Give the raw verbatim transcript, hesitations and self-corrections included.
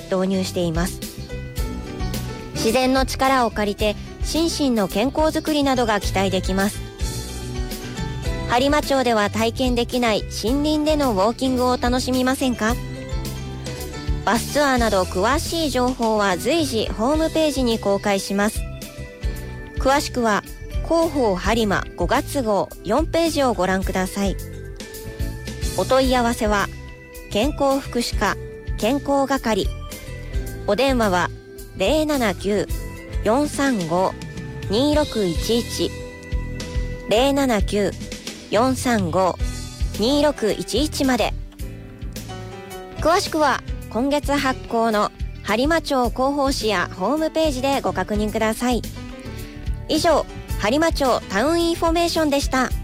導入しています。自然の力を借りて心身の健康づくりなどが期待できます。播磨町では体験できない森林でのウォーキングを楽しみませんか？バスツアーなど詳しい情報は随時ホームページに公開します。詳しくは広報播磨ごがつ号よんページをご覧ください。お問い合わせは健康福祉課健康係、お電話は ゼロななきゅう よんさんご にろくいちいち ゼロななきゅう よんさんご にろくいちいち まで。詳しくは今月発行の播磨町広報誌やホームページでご確認ください。以上、播磨町タウンインフォメーションでした。